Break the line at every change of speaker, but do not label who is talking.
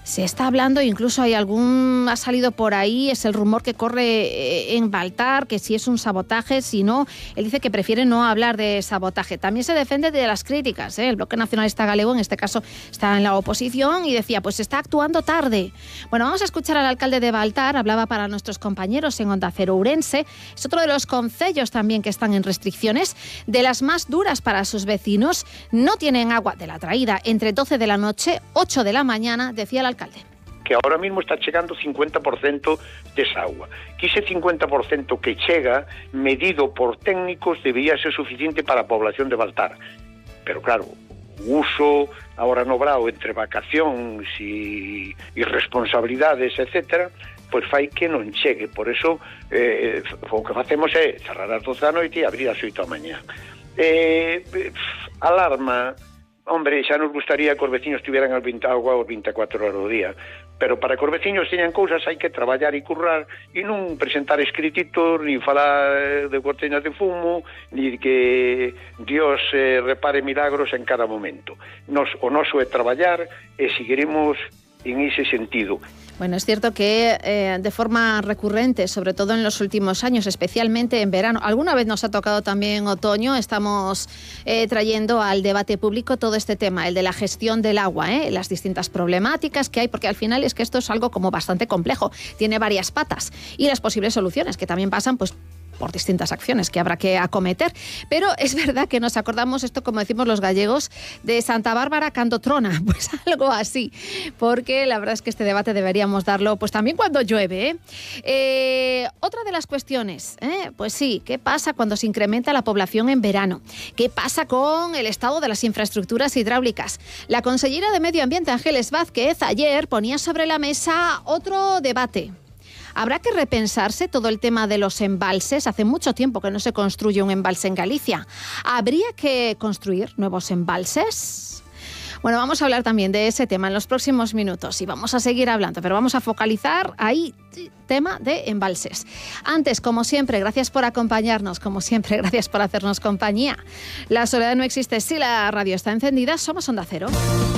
Se está hablando, incluso ha salido por ahí, es el rumor que corre en Baltar, que si es un sabotaje, si no, él dice que prefiere no hablar de sabotaje. También se defiende de las críticas, el Bloque Nacionalista Galego, en este caso, está en la oposición y decía, pues está actuando tarde. Bueno, vamos a escuchar al alcalde de Baltar, hablaba para nuestros compañeros en Onda Cero Ourense, es otro de los concellos también que están en restricciones, de las más duras para sus vecinos, no tienen agua de la traída entre 12 de la noche, 8 de la mañana, decía el alcalde.
Que ahora mismo está chegando 50% desa agua. Que ese 50% que chega, medido por técnicos, debería ser suficiente para a población de Baltar. Pero claro, o uso ahora no brao entre vacacións e irresponsabilidades, etcétera, pois fai que non chegue. Por eso, o que facemos é cerrar as 12 da noite e abrir as 8 da mañá. Alarma. Hombre, xa nos gustaría que os veciños tiveran agua os 24 horas do día, pero para que os veciños teñan cousas hai que traballar e currar e non presentar escrititos, ni falar de cortinas de fumo, ni que Dios repare milagros en cada momento. O noso é traballar e seguiremos en ese sentido.
Bueno, es cierto que de forma recurrente, sobre todo en los últimos años, especialmente en verano, alguna vez nos ha tocado también en otoño, estamos trayendo al debate público todo este tema, el de la gestión del agua, las distintas problemáticas que hay, porque al final es que esto es algo como bastante complejo, tiene varias patas y las posibles soluciones que también pasan pues por distintas acciones que habrá que acometer. Pero es verdad que nos acordamos esto, como decimos los gallegos, de Santa Bárbara cando trona, pues algo así, porque la verdad es que este debate deberíamos darlo pues también cuando llueve. Otra de las cuestiones, pues sí, ¿qué pasa cuando se incrementa la población en verano? ¿Qué pasa con el estado de las infraestructuras hidráulicas? La consellera de Medio Ambiente, Ángeles Vázquez, ayer ponía sobre la mesa otro debate. ¿Habrá que repensarse todo el tema de los embalses? Hace mucho tiempo que no se construye un embalse en Galicia. ¿Habría que construir nuevos embalses? Bueno, vamos a hablar también de ese tema en los próximos minutos y vamos a seguir hablando, pero vamos a focalizar ahí tema de embalses. Antes, como siempre, gracias por acompañarnos, como siempre, gracias por hacernos compañía. La soledad no existe si la radio está encendida. Somos Onda Cero.